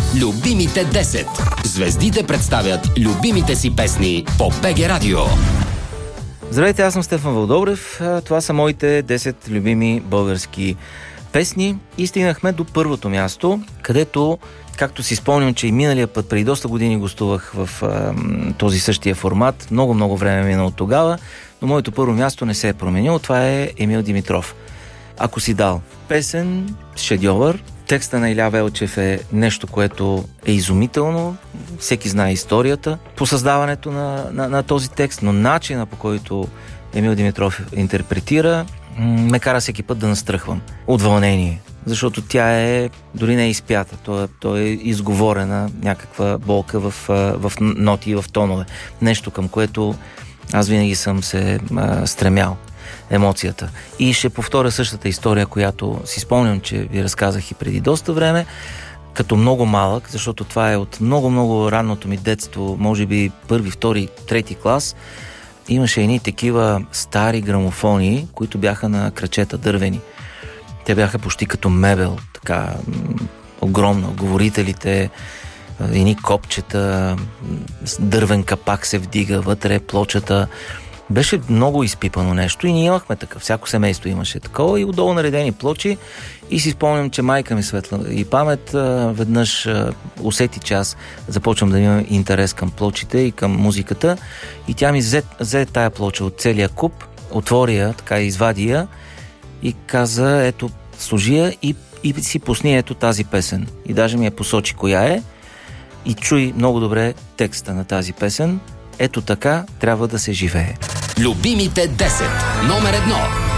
Любимите 10. Звездите представят любимите си песни по БГ Радио. Здравейте, аз съм Стефан Вълдобрев. Това са моите 10 любими български песни и стигнахме до първото място, където, както си спомням, че и миналия път, преди доста години гостувах в този същия формат. Много време мина от тогава, но моето първо място не се е променило. Това е Емил Димитров. Ако си дал песен, шедьовър. Текста на Иля Велчев е нещо, което е изумително. Всеки знае историята по създаването на този текст, но начина, по който Емил Димитров интерпретира, ме кара всеки път да настръхвам от вълнение. Защото тя е, дори не е изпята, то е изговорена някаква болка в ноти и в тонове. Нещо, към което аз винаги съм се стремял. Емоцията. И ще повторя същата история, която си спомням, че ви разказах и преди доста време, като много малък, защото това е от много ранното ми детство, може би първи, втори, трети клас. Имаше едни такива стари грамофони, които бяха на крачета дървени. Те бяха почти като мебел, така огромно. Говорителите, едни копчета, дървен капак се вдига, вътре плочата. Беше много изпипано нещо и ние имахме такъв. Всяко семейство имаше такова и отдолу наредени плочи. И си спомням, че майка ми светла и памет веднъж усети, че аз започвам да имам интерес към плочите и към музиката. И тя ми взе тая плоча от целия куп, отвори я, така извади я и каза, ето, служи я и си пусни ето тази песен. И даже ми я посочи коя е и чуй много добре текста на тази песен. Ето така трябва да се живее. Любимите 10. Номер 1.